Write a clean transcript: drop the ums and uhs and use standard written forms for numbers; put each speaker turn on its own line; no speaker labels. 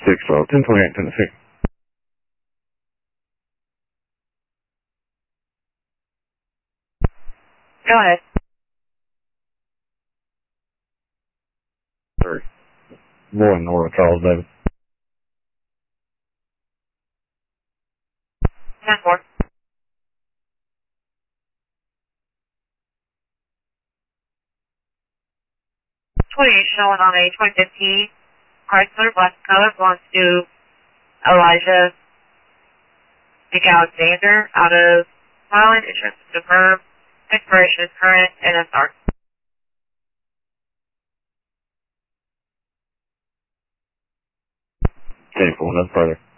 612, 1028, Tennessee.
Go ahead.
Sorry. Boy, Nora Charles David.
10-4. 28 showing on a 2015 Chrysler black color belongs to Elijah McAlexander out of Thailand. Insurance is confirmed. Expiration is current. NSR.
10-4, nothing further.